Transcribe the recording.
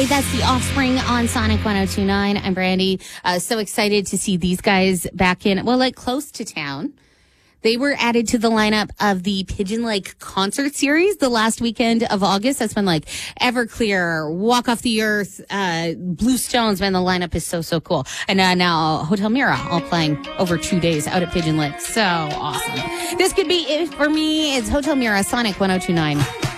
That's The Offspring on Sonic 102.9. I'm Brandy. So excited to see these guys back in, close to town. They were added to the lineup of the Pigeon Lake concert series the last weekend of August. That's when Everclear, Walk Off the Earth, Bluestones. Man, the lineup is so cool. And now Hotel Mira all playing over 2 days out at Pigeon Lake. So awesome. This could be it for me. It's Hotel Mira, Sonic 102.9.